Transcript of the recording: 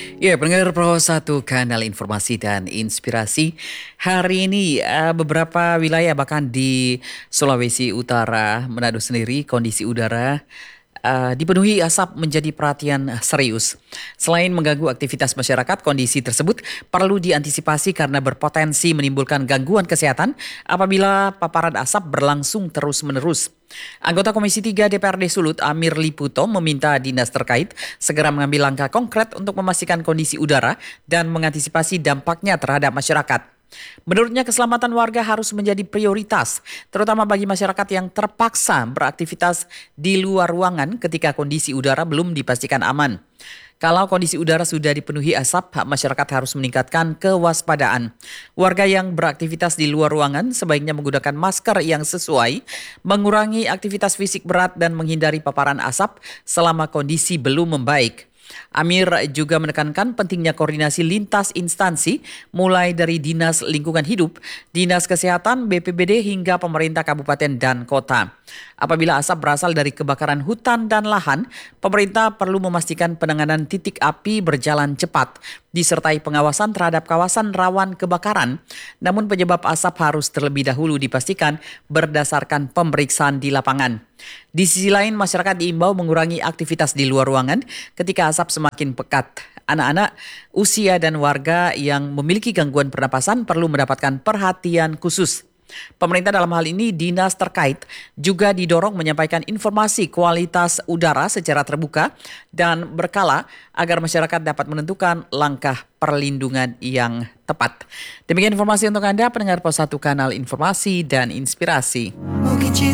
Ya, pendengar Pro 1 Kanal Informasi dan Inspirasi. Hari ini beberapa wilayah bahkan di Sulawesi Utara, Manado sendiri kondisi udara dipenuhi asap menjadi perhatian serius. Selain mengganggu aktivitas masyarakat, kondisi tersebut perlu diantisipasi karena berpotensi menimbulkan gangguan kesehatan apabila paparan asap berlangsung terus-menerus. Anggota Komisi 3 DPRD Sulut, Amir Liputo, meminta dinas terkait segera mengambil langkah konkret untuk memastikan kondisi udara dan mengantisipasi dampaknya terhadap masyarakat. Menurutnya keselamatan warga harus menjadi prioritas, terutama bagi masyarakat yang terpaksa beraktivitas di luar ruangan ketika kondisi udara belum dipastikan aman. Kalau kondisi udara sudah dipenuhi asap, masyarakat harus meningkatkan kewaspadaan. Warga yang beraktivitas di luar ruangan sebaiknya menggunakan masker yang sesuai, mengurangi aktivitas fisik berat dan menghindari paparan asap selama kondisi belum membaik. Amir juga menekankan pentingnya koordinasi lintas instansi mulai dari Dinas Lingkungan Hidup, Dinas Kesehatan, BPBD hingga pemerintah kabupaten dan kota. Apabila asap berasal dari kebakaran hutan dan lahan, pemerintah perlu memastikan penanganan titik api berjalan cepat, disertai pengawasan terhadap kawasan rawan kebakaran. Namun penyebab asap harus terlebih dahulu dipastikan berdasarkan pemeriksaan di lapangan. Di sisi lain, masyarakat diimbau mengurangi aktivitas di luar ruangan ketika asap semakin pekat. Anak-anak, usia dan warga yang memiliki gangguan pernapasan perlu mendapatkan perhatian khusus. Pemerintah dalam hal ini dinas terkait juga didorong menyampaikan informasi kualitas udara secara terbuka dan berkala agar masyarakat dapat menentukan langkah perlindungan yang tepat. Demikian informasi untuk Anda pendengar Pos 1 Kanal Informasi dan Inspirasi.